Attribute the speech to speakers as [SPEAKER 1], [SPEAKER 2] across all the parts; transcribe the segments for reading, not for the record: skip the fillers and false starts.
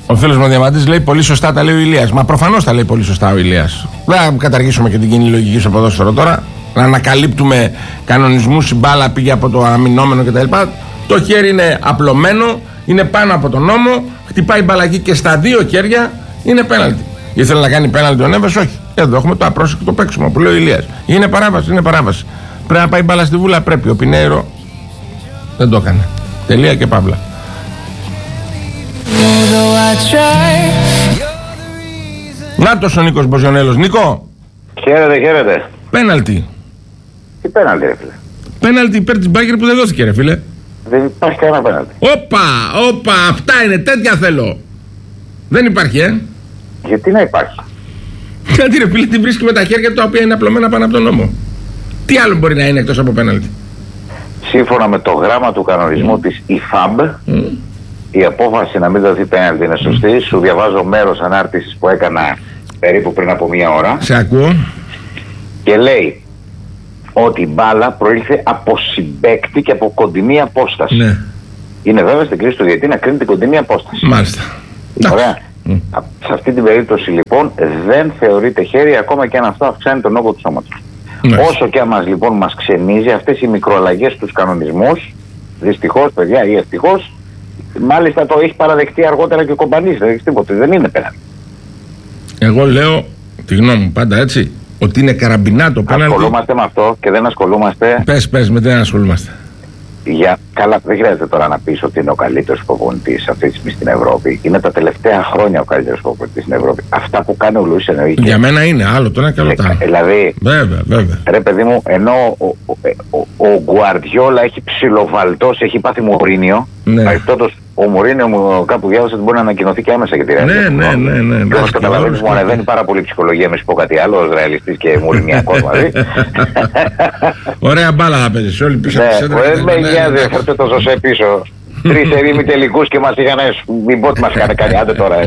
[SPEAKER 1] Ο φίλος μου Διαμαντής λέει πολύ σωστά τα λέει ο Ηλίας. Μα προφανώς τα λέει πολύ σωστά ο Ηλίας. Δεν θα καταργήσουμε και την κοινή λογική στο ποδόσφαιρο τώρα. Να ανακαλύπτουμε κανονισμούς, η μπάλα πήγε από το αμυνόμενο κτλ. Το χέρι είναι απλωμένο, είναι πάνω από τον νόμο, χτυπάει μπαλακή και στα δύο χέρια είναι πέναλτι. Ήθελε να κάνει πέναλτι ο Νέβες, όχι. Εδώ έχουμε το απρόσεκτο παίξιμο που λέει ο Ηλίας. Είναι παράβαση, είναι παράβαση. Πρέπει να πάει μπάλα στη βούλα, πρέπει. Ο Πινέιρο δεν το έκανε. Τελεία και παύλα. Νάτος ο Νίκος Μποζιονέλος. Νίκο.
[SPEAKER 2] Χαίρετε, χαίρετε.
[SPEAKER 1] Πέναλτι.
[SPEAKER 2] Τι πέναλτι, ρε φίλε?
[SPEAKER 1] Πέναλτι υπέρ της Μπάγκερ που δεν δόθηκε, ρε φίλε.
[SPEAKER 2] Δεν υπάρχει κανένα πέναλτι.
[SPEAKER 1] Όπα, αυτά είναι, τέτοια θέλω. Δεν υπάρχει,
[SPEAKER 2] Γιατί να υπάρχει?
[SPEAKER 1] Γιατί ρε φίλε, την βρίσκει με τα χέρια τα οποία είναι απλωμένα πάνω από τον νόμο. Τι άλλο μπορεί να είναι εκτός από πέναλτι?
[SPEAKER 2] Σύμφωνα με το γράμμα του κανονισμού της ΙΦΑΜ, η απόφαση να μην δοθεί πέναλτι είναι σωστή. Σου διαβάζω μέρος ανάρτησης που έκανα περίπου πριν από μία ώρα.
[SPEAKER 1] Σε ακούω.
[SPEAKER 2] Και λέει ότι η μπάλα προήλθε από συμπαίκτη και από κοντινή απόσταση.
[SPEAKER 1] Ναι.
[SPEAKER 2] Είναι βέβαια στην κρίση του διαιτητή να κρίνει την κοντινή απόσταση.
[SPEAKER 1] Μάλιστα.
[SPEAKER 2] Ωραία. Σε αυτή την περίπτωση λοιπόν δεν θεωρείται χέρι, ακόμα και αν αυτό αυξάνει τον όγκο του σώματος. Όσο και αν μας ξενίζει αυτές οι μικροαλλαγές στους κανονισμούς, δυστυχώς παιδιά ή ευτυχώς, μάλιστα το έχει παραδεχτεί αργότερα και ο Κομπανής, δεν είναι πέναλτι.
[SPEAKER 1] Εγώ λέω τη γνώμη μου πάντα έτσι, ότι είναι καραμπινά το πέναλτι.
[SPEAKER 2] Ασχολούμαστε με αυτό και δεν ασχολούμαστε.
[SPEAKER 1] Πες, με δεν ασχολούμαστε.
[SPEAKER 2] Καλά, δεν χρειάζεται τώρα να πεις ότι είναι ο καλύτερος προπονητής αυτή τη στιγμή στην Ευρώπη. Είναι τα τελευταία χρόνια ο καλύτερος προπονητής στην Ευρώπη. Αυτά που κάνει ο Λουίς Ενρίκε. Για
[SPEAKER 1] μένα είναι άλλο, το ένα και άλλο το άλλο.
[SPEAKER 2] Δηλαδή,
[SPEAKER 1] βέβαια.
[SPEAKER 2] Ρε παιδί μου, ενώ ο Γκουαρδιόλα έχει ψιλοβαλτώσει, έχει πάθει Μουρίνιο. Παρεπτόντως, ο Μουρίνιο μου κάπου διάβασα ότι μπορεί να ανακοινωθεί και άμεσα για τη Ρεάλ.
[SPEAKER 1] Ναι.
[SPEAKER 2] Και όμως καταλαβαίνεις μου ανεβαίνει πάρα πολύ ψυχολογία, με σου πω κάτι άλλο, ως ρεαλιστής και μουρινιακός μαζί.
[SPEAKER 1] Ωραία μπάλα θα παίζεις όλοι πίσω.
[SPEAKER 2] Με νοιάζει, φέρτε το Ζωσέ πίσω. 3 ερήμοι τελικούς και μας είχαν, μην πω ότι μας είχαν κάνει, άντε τώρα.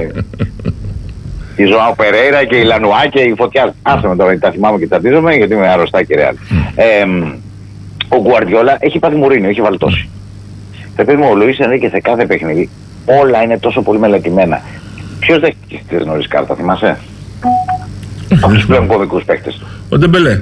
[SPEAKER 2] Η Ζωάο Περέιρα και η Λανουά και η Φωτιά. Άσε με τώρα, τα θυμάμαι και τσαντίζομαι γιατί είμαι αρρωστά και Ρεάλ. Ο Γκουαρδιόλα έχει πάθει Μουρίνιο, έχει βαλτώσει. Θα πει μου, ο Λουίς Ενρίκε σε κάθε παιχνίδι όλα είναι τόσο πολύ μελετημένα. Ποιος δέχτηκε χθες νωρίς κάρτα, θυμάσαι? Από τους πλέον κωδικούς παίκτες του.
[SPEAKER 1] Ο Ντεμπελέ.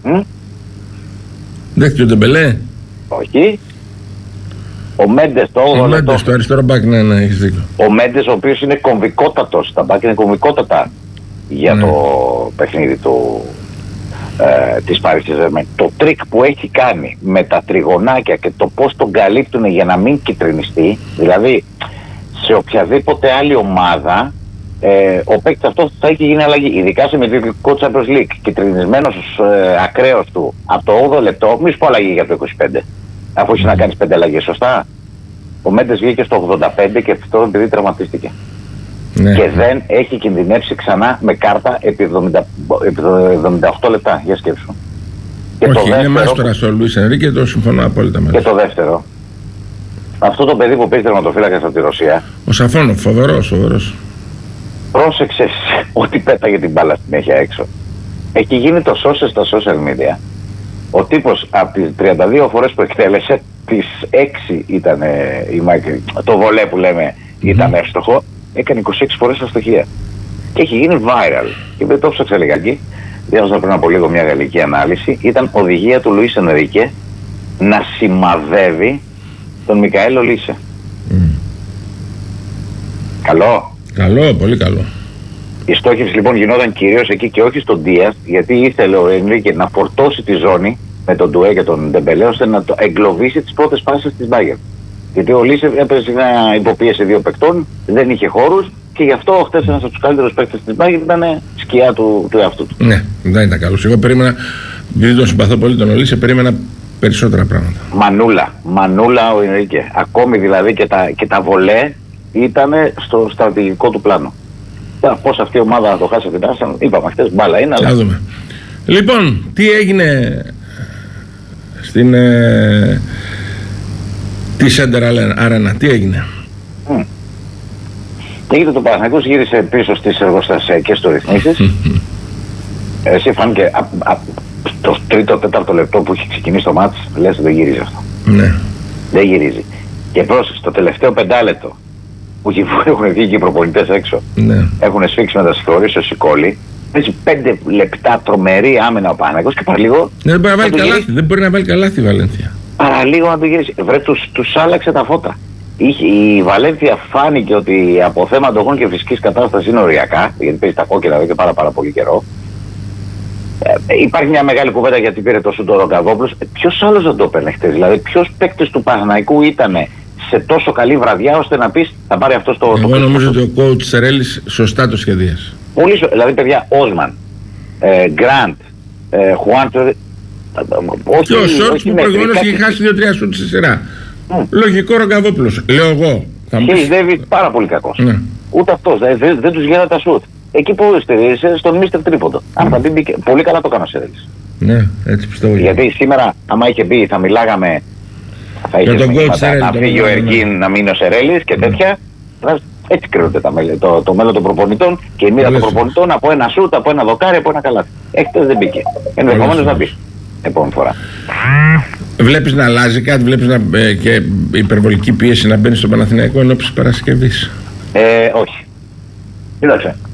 [SPEAKER 1] Δέχτηκε ο Ντεμπελέ?
[SPEAKER 2] Όχι. Ο Μέντες το 8 λεπτό.
[SPEAKER 1] Ο Μέντες το αριστερό μπακ, ναι, έχεις δίκιο.
[SPEAKER 2] Ο Μέντες ο οποίος είναι κομβικότατος, τα μπακ είναι κομβικότατα για το παιχνίδι του. Της Paris Saint-Germain. Το τρίκ που έχει κάνει με τα τριγωνάκια και το πώς τον καλύπτουν για να μην κυτρινιστεί, δηλαδή σε οποιαδήποτε άλλη ομάδα ο παίκτης αυτός θα έχει γίνει αλλαγή, ειδικά σε μετρικλικό Champions League, κυτρινισμένος ακραίος του από το 8 λεπτό, μη σου πω αλλαγή για το 25 αφού έχει να κάνεις 5 αλλαγές, σωστά? Ο Μέντες βγήκε στο 85 και αυτό επειδή τραυματίστηκε. Ναι. Και δεν έχει κινδυνεύσει ξανά με κάρτα επί 78 λεπτά, για σκέψου. Και
[SPEAKER 1] όχι,
[SPEAKER 2] το
[SPEAKER 1] είναι
[SPEAKER 2] δεύτερο,
[SPEAKER 1] μάστορας ο Λουίς Ενρίκε, το συμφωνώ απόλυτα μαζί.
[SPEAKER 2] Και το δεύτερο, αυτό το παιδί που παίζει τερματοφύλακα από τη Ρωσία,
[SPEAKER 1] ο Σαφόνοφ, φοβερός.
[SPEAKER 2] Πρόσεξε ότι πέταγε την μπάλα στην έχει έξω. Έχει γίνει το σώσε στα social media. Ο τύπος από τις 32 φορές που εκτέλεσε, τις 6 ήταν το βολέ που λέμε ήταν εύστοχο. Έκανε 26 φορές αστοχία. Και έχει γίνει viral. Και δεν το ψάξα λιγάκι. Διάβασα πριν από λίγο μια γαλλική ανάλυση. Ήταν οδηγία του Λουίς Ενρίκε να σημαδεύει τον Μικαέλ Ολίσε. Καλό.
[SPEAKER 1] Καλό, πολύ καλό.
[SPEAKER 2] Η στόχευση λοιπόν γινόταν κυρίως εκεί και όχι στον Ντίας, γιατί ήθελε ο Ενρίκε να φορτώσει τη ζώνη με τον Ντουέ και τον Ντεμπελέ ώστε να το εγκλωβίσει τις πρώτες φάσεις της Bayern. Γιατί ο Λίσε έπαιζε να υποπίεση 2 παικτών, δεν είχε χώρους και γι' αυτό χτες ένας από τους καλύτερους παίκτες της Bayern ήταν σκιά του εαυτού του.
[SPEAKER 1] Ναι, δεν ήταν καλός. Εγώ περίμενα, επειδή τον συμπαθώ πολύ τον Λίσε, περίμενα περισσότερα πράγματα. Μανούλα
[SPEAKER 2] ο Ενρίκε. Ακόμη δηλαδή και τα βολέ ήταν στο στρατηγικό του πλάνο. Πώς αυτή η ομάδα να το χάσει την Arsenal, είπαμε χτες, μπάλα είναι.
[SPEAKER 1] Αλλά... δούμε. Λοιπόν, τι έγινε στην τη Center Arena, τι έγινε?
[SPEAKER 2] Έγινε το Παναθηναϊκός, γύρισε πίσω στις εργοστασιακές του ρυθμίσεις. Εσύ φάνηκε το 3ο-4ο λεπτό που έχει ξεκινήσει το μάτς, λες δεν γυρίζει αυτό.
[SPEAKER 1] Ναι.
[SPEAKER 2] Δεν γυρίζει. Και πρόσεξε, το τελευταίο 5 λεπτό που έχουν βγει και οι προπονητές έξω.
[SPEAKER 1] Ναι.
[SPEAKER 2] Έχουν σφίξει με τα συγχωρήσεις ο Σικόλη. Παίζει 5 λεπτά τρομερή άμυνα ο Παναθηναϊκός και παραλίγο.
[SPEAKER 1] Δεν μπορεί να βάλει καλάθι η Βαλένθια.
[SPEAKER 2] Παραλίγο να το γυρίσει. Βρε, τους άλλαξε τα φώτα. Η Βαλένθια φάνηκε ότι από θέμα αντοχών και φυσικής κατάστασης είναι οριακά, γιατί παίζει τα κόκκινα εδώ και πάρα πολύ καιρό. Υπάρχει μια μεγάλη κουβέντα γιατί πήρε το σούτο ο Ρογκαβόπουλος. Ποιος άλλος δεν το έπαιρνε χτες? Δηλαδή, ποιος παίκτης του Παναθηναϊκού ήταν σε τόσο καλή βραδιά ώστε να πεις θα πάρει αυτό το.
[SPEAKER 1] Εγώ νομίζω ότι ο coach Σερέλης σωστά το σχεδίασε.
[SPEAKER 2] Δηλαδή, παιδιά, Όσμαν, Γκραντ, Χουάν.
[SPEAKER 1] Και ο Σόρτς που προηγούμενος είχε χάσει 2-3 σούτ στη σειρά. Λογικό Ρογκαβόπουλος, λέω εγώ.
[SPEAKER 2] Χέις Ντέβιτ πάρα πολύ κακός. Ναι. Ούτε αυτός, δεν τους γίνανε τα σούτ. Εκεί που στηρίζεσαι στον Μίστερ Τρίποντο. Αν θα μπει, πολύ καλά το κάνω Σερέλης.
[SPEAKER 1] Ναι, έτσι πιστεύω.
[SPEAKER 2] Γιατί σήμερα, άμα είχε μπει, θα μιλάγαμε. Θα είχε να φύγει ο Εργίν, να μείνει ο Σερέλης και τέτοια. Έτσι κρίνονται το μέλλον των προπονητών και η μοίρα των προπονητών από ένα σούτ, από ένα δοκάρι, από ένα καλάθι. Χτες δεν μπήκε. Ενδεχομένως να μπει. Επόμενη φορά.
[SPEAKER 1] Βλέπεις να αλλάζει κάτι, βλέπεις και υπερβολική πίεση να μπαίνει στο Παναθηναϊκό ενώπιση Παρασκευής?
[SPEAKER 2] Όχι. Κοίταξε.